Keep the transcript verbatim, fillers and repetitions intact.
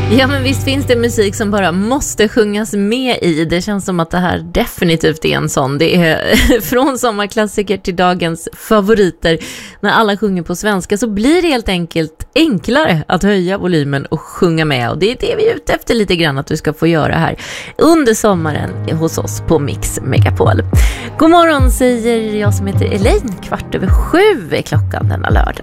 Ja, men visst finns det musik som bara måste sjungas med i. Det känns som att det här definitivt är en sån. Det är från sommarklassiker till dagens favoriter. När alla sjunger på svenska så blir det helt enkelt enklare att höja volymen och sjunga med. Och det är det vi är ute efter lite grann att du ska få göra här under sommaren hos oss på Mix Megapol. God morgon säger jag som heter Elaine. Kvart över sju är klockan denna lördag.